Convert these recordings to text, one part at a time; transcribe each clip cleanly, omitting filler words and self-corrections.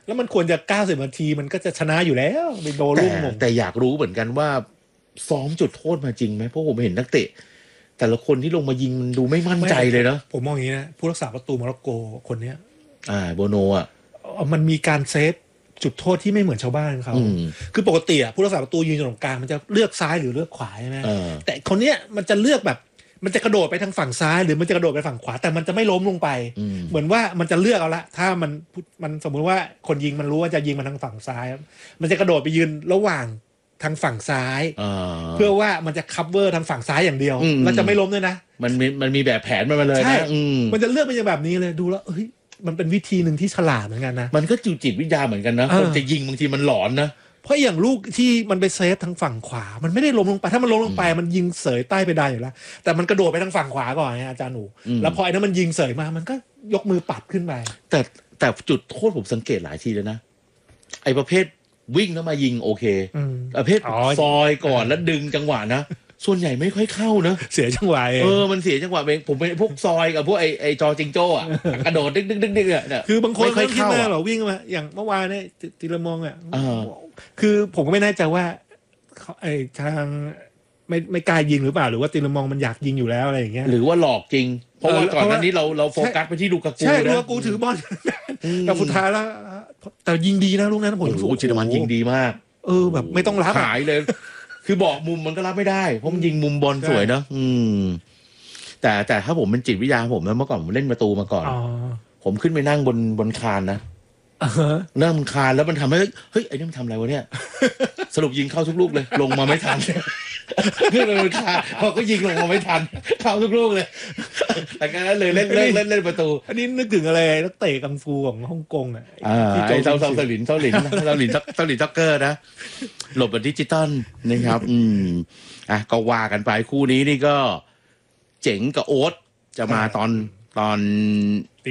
แล้วมันควรจะ90 นาทีมันก็จะชนะอยู่แล้วไปโดนลูกมงแต่อยากรู้เหมือนกันว่าซ้อมจุดโทษมาจริงไหมเพราะผมเห็นนักเตะแต่ละคนที่ลงมายิงมันดูไม่มั่นใจเลยเนาะผมมองอย่างนี้นะผู้รักษาประตูโมร็อกโกคนเนี้ยโบโนมันมีการเซฟจุดโทษที่ไม่เหมือนชาวบ้านเขาคือปกติผู้รักษาประตูยืนอยู่ตรงกลางมันจะเลือกซ้ายหรือเลือกขวาใช่ไหมแต่คนเนี้ยมันจะเลือกแบบมันจะกระโดดไปทางฝั่งซ้ายหรือมันจะกระโดดไปฝั่งขวาแต่มันจะไม่ล้มลงไปเหมือนว่ามันจะเลือกเอาละถ้ามันสมมุติว่าคนยิงมันรู้ว่าจะยิงมาทางฝั่งซ้ายมันจะกระโดดไปยืนระหว่างทางฝั่งซ้ายเพื่อว่ามันจะคัฟเวอร์ทางฝั่งซ้ายอย่างเดียวแล้วจะไม่ล้มด้วยนะมันมีแบบแผนมาเลยนะมันจะเลือกเป็นอย่างแบบนี้เลยดูแล้วเฮ้ยมันเป็นวิธีหนึ่งที่ฉลาดเหมือนกันนะมันก็จิตวิทยาเหมือนกันนะคนจะยิงบางทีมันหลอนนะเพราะอย่างลูกที่มันไปเซฟทางฝั่งขวามันไม่ได้ล้มลงไปถ้ามันล้มลงไปมันยิงเสยใต้เพดานอยู่แล้วแต่มันกระโดดไปทางฝั่งขวาก่อนไงอาจารย์หนูแล้วพอไอ้นั้นมันยิงเสยมามันก็ยกมือปัดขึ้นไปแต่จุดโทษผมสังเกตหลายทีแล้วนะไอ้ประเภทวิ่งแล้วมายิงโอเคประเภทซอยก่อนแล้วดึงจังหวะนะส่วนใหญ่ไม่ค่อยเข้านะเสียจังหวะมันเสียจังหวะเองผมเป็นพวกซอยกับพวกไอ้จอจิงโจ้อะกระโดดดึกเนี่ยคือบางคนไม่เข้าหรอวิ่งมาอย่างเมื่อวานเนี่ยทีละมองคือผมก็ไม่แน่ใจว่าไอ้ทางไม่กล้ายิงหรือเปล่าหรือว่าตีละมองมันอยากยิงอยู่แล้วอะไรอย่างเงี้ยหรือว่าหลอกจริงเพราะว่าก่อนหน้านี้เราโฟกัสไปที่ลูกากูใช่ลูกากูถือบอลแต่สุดท้ายแล้วแต่ยิงดีนะลูกนั้นผมรู้ชินมันยิงดีมากแบบไม่ต้องรับหายเลยคือบอกมุมมันก็รับไม่ได้เพราะมันยิงมุมบอลสวยเนาะแต่ถ้าผมเป็นจิตวิทยาผมนะเมื่อก่อนผมเล่นประตูมาก่อนผมขึ้นไปนั่งบนคานนะนั่งบนคานแล้วมันทำให้เฮ้ยไอ้นี่มันทำอะไรวะเนี่ยสรุปยิงเข้าทุกลูกเลยลงมาไม่ทันขึ้นไปบนคานพอก็ยิงลงมาไม่ทันเข้าทุกลูกเลยแต่ก็เลยเล่นประตูอันนี้นึกถึงอะไรนักเตะกังฟูของฮ่องกงไอ้เซาหลินจ็อกเกอร์นะหลบแบบดิจิตอลนะครับก็ว่ากันไปคู่นี้นี่ก็เจ๋งกับโอ๊ตจะมาตอนตี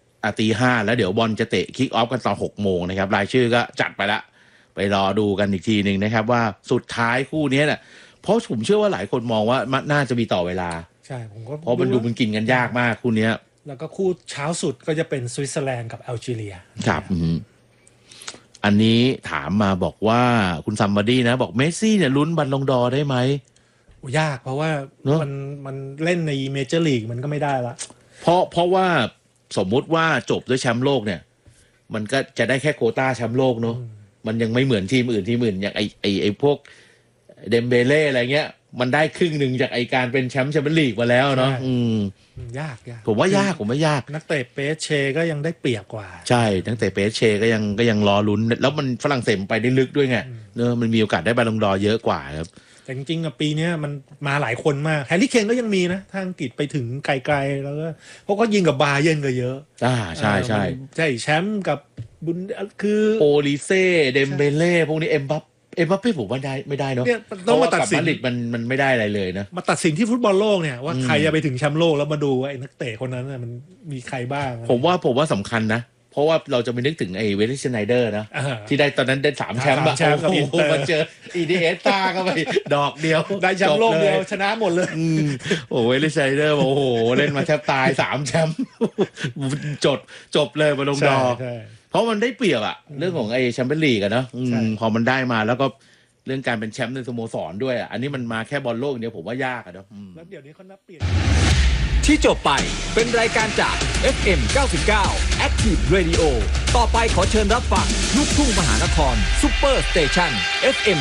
5แล้วเดี๋ยวบอลจะเตะคิกออฟกันตอน6 โมงนะครับรายชื่อก็จัดไปละไปรอดูกันอีกทีหนึ่งนะครับว่าสุดท้ายคู่นี้น่ะเพราะผมเชื่อว่าหลายคนมองว่าน่าจะมีต่อเวลาใช่ผมก็เพราะมันกินกันยากมากคู่นี้แล้วก็คู่เช้าสุดก็จะเป็นสวิตเซอร์แลนด์กับแอลจีเรียครับอันนี้ถามมาบอกว่าคุณซัมบอดี้นะบอกเมสซี่เนี่ยลุ้นบัลลงดอร์ได้ไหมยากเพราะว่ามันเล่นในเมเจอร์ลีกมันก็ไม่ได้ละเพราะว่าสมมุติว่าจบด้วยแชมป์โลกเนี่ยมันก็จะได้แค่โควต้าแชมป์โลกเนาะมันยังไม่เหมือนทีมอื่นอย่างไอ้พวกเดมเบเล่อะไรเงี้ยมันได้ครึ่งหนึ่งจากไอการเป็นแชมป์แชมเปี้ยนลีกมาแล้วเนาะยากผมว่ายากนักเตะเปเชก็ยังได้เปรียบกว่าใช่นักเตะเปเชก็ยังรอลุ้นแล้วมันฝรั่งเศสไปได้ลึกด้วยไงเนอะมันมีโอกาสได้บอลลงดอร์เยอะกว่าครับแต่จริงๆปีนี้มันมาหลายคนมากแฮร์รี่เคนก็ยังมีนะทางอังกฤษไปถึงไกลๆแล้วก็เพราะก็ยิงกับบาเยิร์นก็เยอะใช่แชมป์กับบุนคือโอลิเซ่เดมเบเล่พวกนี้เอ็มบัปเป้ผมว่าได้ไม่ได้เนาะต้องมาตัดสินมาดริดมันไม่ได้อะไรเลยนะมาตัดสินที่ฟุตบอลโลกเนี่ยว่าใครจะไปถึงแชมป์โลกแล้วมาดูไอ้นักเตะคนนั้นมันมีใครบ้างผมว่าสำคัญนะเพราะว่าเราจะไปนึกถึงไอ้เวลลี่ชไนเดอร์นะที่ได้ตอนนั้นได้3 แชมป์โอ้โหมาเจออีดีเอสตาก็ไปดอกเดียวได้แชมป์โลกเดียวชนะหมดเลยโอ้เวลลี่ชไนเดอร์โอ้โหเล่นมาแทบตาย3 แชมป์จบเลยมาลงดอเพราะมันได้เปรียบอะเรื่องของไอ้แชมเปี้ยนลีกอะเนาะพอมันได้มาแล้วก็เรื่องการเป็นแชมป์ในสโมสรด้วยอ่ะอันนี้มันมาแค่บอลโลกเดียวผมว่ายากอ่ะเนาะแล้วเดี๋ยวนี้เขานับเปลี่ยนที่จบไปเป็นรายการจาก FM 99 Active Radio ต่อไปขอเชิญรับฟังลูกทุ่งมหานครซุปเปอร์สเตชัน FM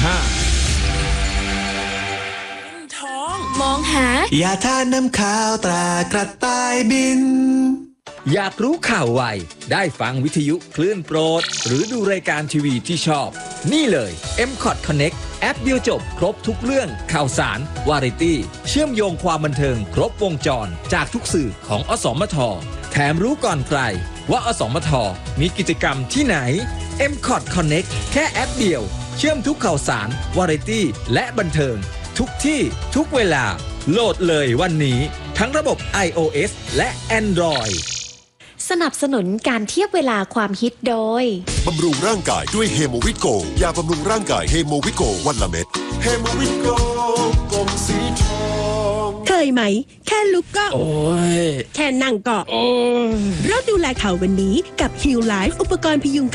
95 ท้องมองหายาท่าน้ำขาวตรากระต่ายบินอยากรู้ข่าวไวได้ฟังวิทยุคลื่นโปรดหรือดูรายการทีวีที่ชอบนี่เลย MCOT Connect แอปเดียวจบครบทุกเรื่องข่าวสารวาไรตี้เชื่อมโยงความบันเทิงครบวงจรจากทุกสื่อของอสมทแถมรู้ก่อนใครว่าอสมทมีกิจกรรมที่ไหน MCOT Connect แค่แอปเดียวเชื่อมทุกข่าวสารวาไรตี้และบันเทิงทุกที่ทุกเวลาโหลดเลยวันนี้ทั้งระบบ iOS และ Android สนับสนุนการเทียบเวลาความฮิตโดยบำรุงร่างกายด้วยเฮโมวิโกยาบำรุงร่างกายเฮโมวิโกวันละเม็ดเฮโมวิโกกลมสีทองเคยไหมแค่ลุกก็โอ้ยแค่นั่งก็โอ้ยเราดูแลเขาวันนี้กับ Heal Life อุปกรณ์พยุง